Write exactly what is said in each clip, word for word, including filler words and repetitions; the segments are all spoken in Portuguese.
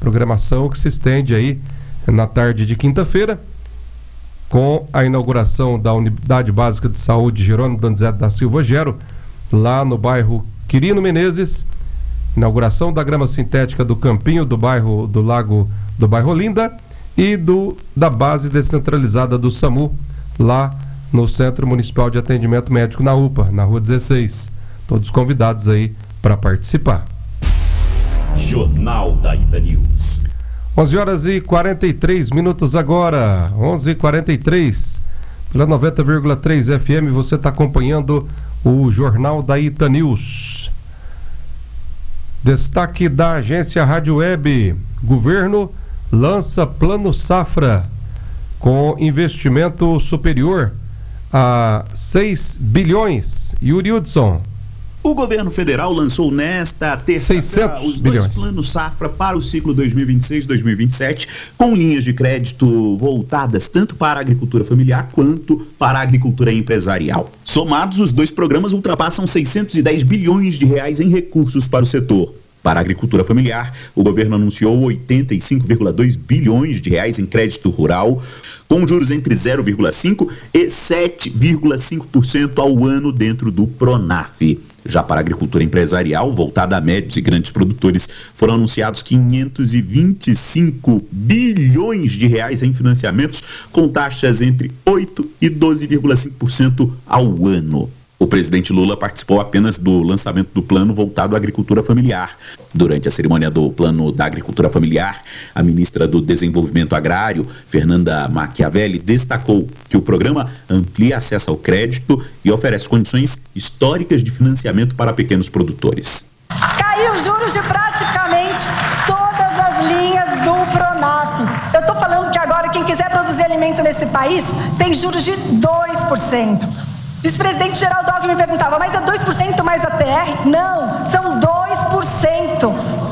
Programação que se estende aí na tarde de quinta-feira, com a inauguração da Unidade Básica de Saúde Jerônimo Donizete da Silva Gero, lá no bairro Quirino Menezes, inauguração da grama sintética do Campinho, do bairro do Lago do bairro Olinda, e do, da base descentralizada do SAMU, lá no Centro Municipal de Atendimento Médico, na U P A, na Rua dezesseis. Todos convidados aí para participar. Jornal da Ita News. onze horas e quarenta e três minutos agora, onze e quarenta e três, pela noventa vírgula três F M, você está acompanhando o Jornal da Ita News. Destaque da agência Rádio Web: governo lança Plano Safra com investimento superior a seis bilhões. Yuri Hudson. O governo federal lançou nesta terça-feira os dois planos safra para o ciclo dois mil e vinte e seis dois mil e vinte e sete, com linhas de crédito voltadas tanto para a agricultura familiar quanto para a agricultura empresarial. Somados, os dois programas ultrapassam seiscentos e dez bilhões de reais em recursos para o setor. Para a agricultura familiar, o governo anunciou oitenta e cinco vírgula dois bilhões de reais em crédito rural, com juros entre zero vírgula cinco por cento e sete vírgula cinco por cento ao ano dentro do Pronaf. Já para a agricultura empresarial, voltada a médios e grandes produtores, foram anunciados quinhentos e vinte e cinco bilhões de reais em financiamentos, com taxas entre oito e doze vírgula cinco por cento ao ano. O presidente Lula participou apenas do lançamento do plano voltado à agricultura familiar. Durante a cerimônia do Plano da Agricultura Familiar, a ministra do Desenvolvimento Agrário, Fernanda Machiavelli, destacou que o programa amplia acesso ao crédito e oferece condições históricas de financiamento para pequenos produtores. Caiu os juros de praticamente todas as linhas do Pronaf. Eu estou falando que agora quem quiser produzir alimento nesse país tem juros de dois por cento. O vice-presidente Geraldo Alckmin me perguntava, mas é dois por cento mais a T R? Não, são dois por cento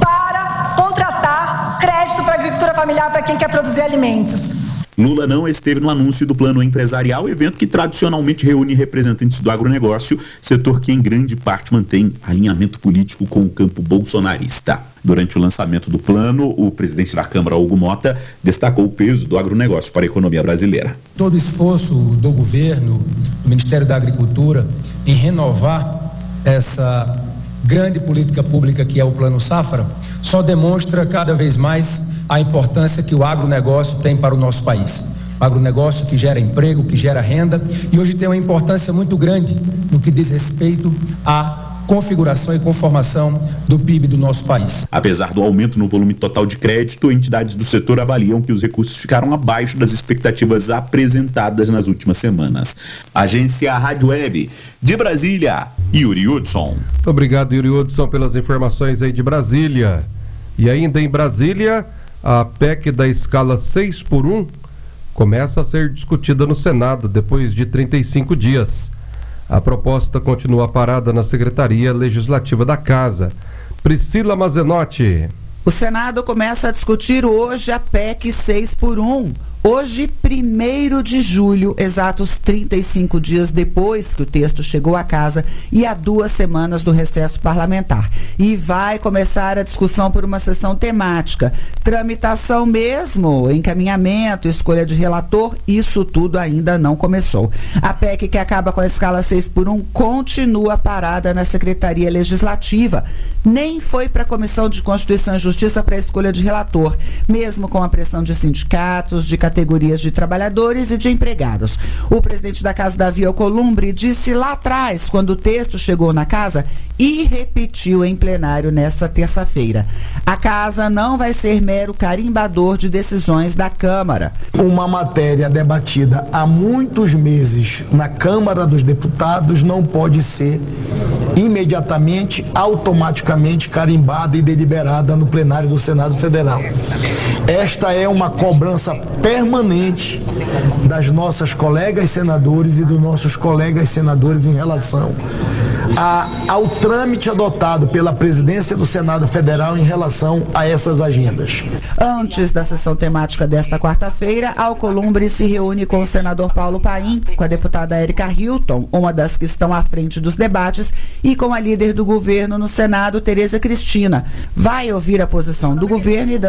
para contratar crédito para a agricultura familiar para quem quer produzir alimentos. Lula não esteve no anúncio do plano empresarial, evento que tradicionalmente reúne representantes do agronegócio, setor que em grande parte mantém alinhamento político com o campo bolsonarista. Durante o lançamento do plano, o presidente da Câmara, Hugo Mota, destacou o peso do agronegócio para a economia brasileira. Todo o esforço do governo, do Ministério da Agricultura, em renovar essa grande política pública que é o Plano Safra, só demonstra cada vez mais a importância que o agronegócio tem para o nosso país. O agronegócio que gera emprego, que gera renda, e hoje tem uma importância muito grande no que diz respeito à configuração e conformação do P I B do nosso país. Apesar do aumento no volume total de crédito, entidades do setor avaliam que os recursos ficaram abaixo das expectativas apresentadas nas últimas semanas. Agência Rádio Web, de Brasília, Yuri Hudson. Muito obrigado, Yuri Hudson, pelas informações aí de Brasília. E ainda em Brasília, a P E C da escala seis por um começa a ser discutida no Senado depois de trinta e cinco dias. A proposta continua parada na Secretaria Legislativa da Casa. Priscila Mazenotti. O Senado começa a discutir hoje a P E C seis por um. Hoje, primeiro de julho, exatos trinta e cinco dias depois que o texto chegou à casa e há duas semanas do recesso parlamentar. E vai começar a discussão por uma sessão temática. Tramitação mesmo, encaminhamento, escolha de relator, isso tudo ainda não começou. A P E C que acaba com a escala seis por um continua parada na Secretaria Legislativa. Nem foi para a Comissão de Constituição e Justiça para a escolha de relator, mesmo com a pressão de sindicatos, de categorias de trabalhadores e de empregados. O presidente da Casa, Davi Alcolumbre, disse lá atrás, quando o texto chegou na Casa, e repetiu em plenário nesta terça-feira: a Casa não vai ser mero carimbador de decisões da Câmara. Uma matéria debatida há muitos meses na Câmara dos Deputados não pode ser imediatamente, automaticamente carimbada e deliberada no plenário do Senado Federal. Esta é uma cobrança permanente das nossas colegas senadores e dos nossos colegas senadores em relação a, ao trâmite adotado pela presidência do Senado Federal em relação a essas agendas. Antes da sessão temática desta quarta-feira, Alcolumbre se reúne com o senador Paulo Paim, com a deputada Érica Hilton, uma das que estão à frente dos debates, e com a líder do governo no Senado, Tereza Cristina. Vai ouvir a posição do governo e da